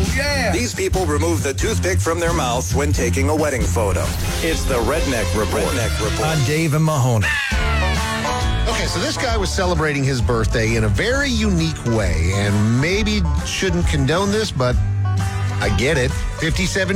yeah. These people remove the toothpick from their mouths when taking a wedding photo. It's the Redneck Report. On Dave and Mahoney. Okay, so this guy was celebrating his birthday in a very unique way, and maybe shouldn't condone this, but I get it. 57